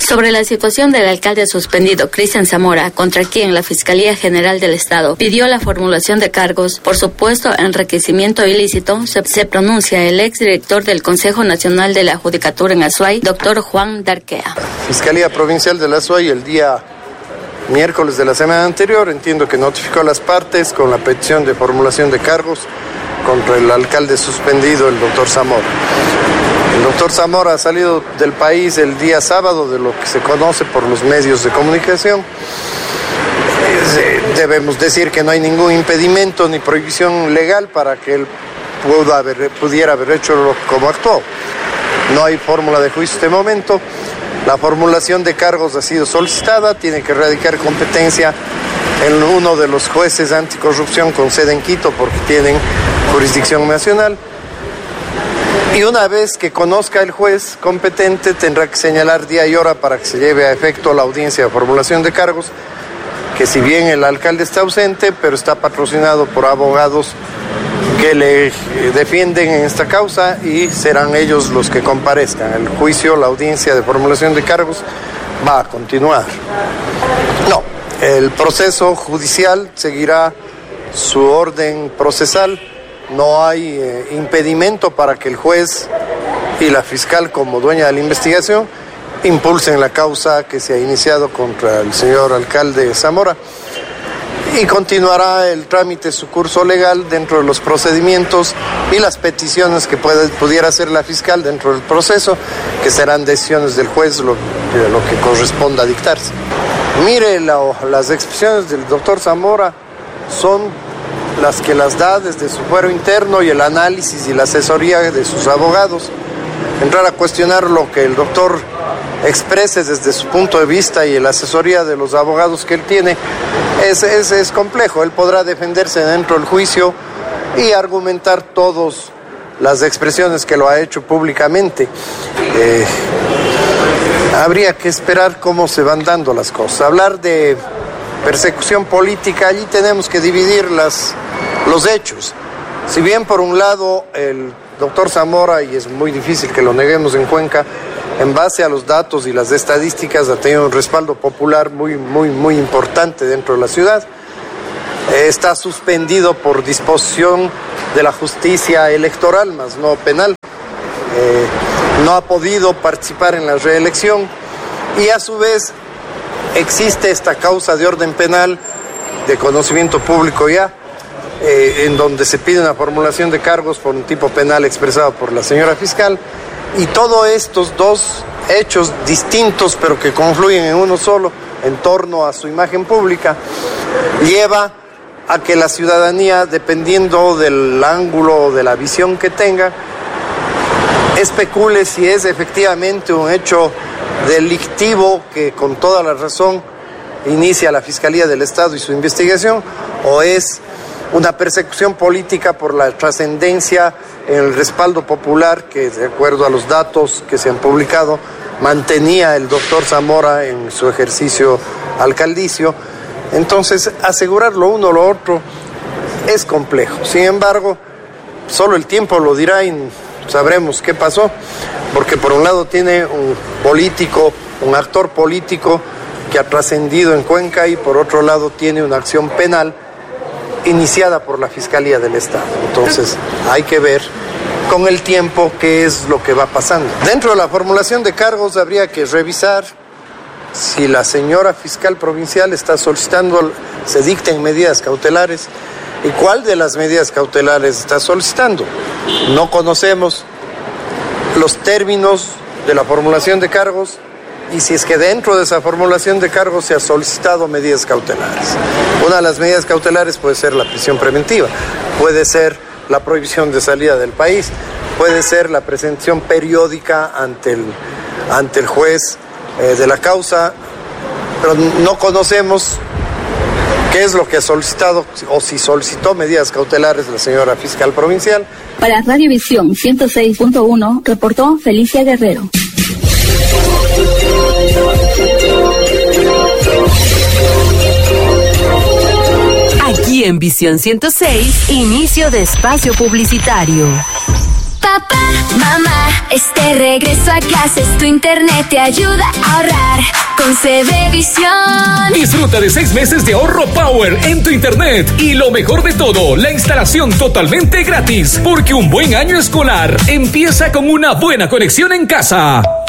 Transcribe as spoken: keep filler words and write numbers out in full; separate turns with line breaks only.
Sobre la situación del alcalde suspendido, Cristian Zamora, contra quien la Fiscalía General del Estado pidió la formulación de cargos por supuesto enriquecimiento ilícito, se, se pronuncia el exdirector del Consejo Nacional de la Judicatura en Azuay, doctor Juan Darquea.
Fiscalía Provincial de la Azuay el día miércoles de la semana anterior, entiendo que notificó a las partes con la petición de formulación de cargos contra el alcalde suspendido, el doctor Zamora. El doctor Zamora ha salido del país el día sábado, de lo que se conoce por los medios de comunicación. Debemos decir que no hay ningún impedimento ni prohibición legal para que él pudo haber, pudiera haber hecho lo, como actuó. No hay fórmula de juicio en este momento. La formulación de cargos ha sido solicitada, tiene que radicar competencia en uno de los jueces anticorrupción con sede en Quito porque tienen jurisdicción nacional. Y una vez que conozca el juez competente, tendrá que señalar día y hora para que se lleve a efecto la audiencia de formulación de cargos, que si bien el alcalde está ausente, pero está patrocinado por abogados que le defienden en esta causa y serán ellos los que comparezcan. El juicio, la audiencia de formulación de cargos va a continuar. No, el proceso judicial seguirá su orden procesal. No hay eh, impedimento para que el juez y la fiscal, como dueña de la investigación, impulsen la causa que se ha iniciado contra el señor alcalde Zamora y continuará el trámite, su curso legal dentro de los procedimientos y las peticiones que puede, pudiera hacer la fiscal dentro del proceso, que serán decisiones del juez, lo, lo que corresponda dictarse. Mire, la, las expresiones del doctor Zamora son las que las da desde su fuero interno y el análisis y la asesoría de sus abogados. Entrar a cuestionar lo que el doctor exprese desde su punto de vista y la asesoría de los abogados que él tiene es, es, es complejo. Él podrá defenderse dentro del juicio y argumentar todas las expresiones que lo ha hecho públicamente. Eh, habría que esperar cómo se van dando las cosas. Hablar de persecución política, allí tenemos que dividir las, los hechos. Si bien por un lado el doctor Zamora, y es muy difícil que lo neguemos en Cuenca, en base a los datos y las estadísticas ha tenido un respaldo popular muy, muy, muy importante dentro de la ciudad, eh, está suspendido por disposición de la justicia electoral, más no penal, eh, no ha podido participar en la reelección y a su vez existe esta causa de orden penal de conocimiento público ya, eh, en donde se pide una formulación de cargos por un tipo penal expresado por la señora fiscal, y todos estos dos hechos distintos pero que confluyen en uno solo en torno a su imagen pública, lleva a que la ciudadanía, dependiendo del ángulo o de la visión que tenga, especule si es efectivamente un hecho delictivo que con toda la razón inicia la Fiscalía del Estado y su investigación, o es una persecución política por la trascendencia en el respaldo popular que, de acuerdo a los datos que se han publicado, mantenía el doctor Zamora en su ejercicio alcaldicio. Entonces, asegurar lo uno o lo otro es complejo. Sin embargo, solo el tiempo lo dirá y sabremos qué pasó, porque por un lado tiene un político, un actor político que ha trascendido en Cuenca, y por otro lado tiene una acción penal iniciada por la Fiscalía del Estado. Entonces hay que ver con el tiempo qué es lo que va pasando. Dentro de la formulación de cargos habría que revisar si la señora fiscal provincial está solicitando, se dicten medidas cautelares, y cuál de las medidas cautelares está solicitando. No conocemos los términos de la formulación de cargos y si es que dentro de esa formulación de cargos se ha solicitado medidas cautelares. Una de las medidas cautelares puede ser la prisión preventiva, puede ser la prohibición de salida del país, puede ser la presentación periódica ante el, ante el juez eh, de la causa, pero no conocemos qué es lo que ha solicitado o si solicitó medidas cautelares la señora fiscal provincial.
Para Radiovisión ciento seis punto uno, reportó Felicia Guerrero.
Aquí en Visión ciento seis, inicio de espacio publicitario.
Papá. Mamá, este regreso a clases, tu internet te ayuda a ahorrar. Con C B Visión.
Disfruta de seis meses de ahorro Power en tu internet. Y lo mejor de todo, la instalación totalmente gratis. Porque un buen año escolar empieza con una buena conexión en casa.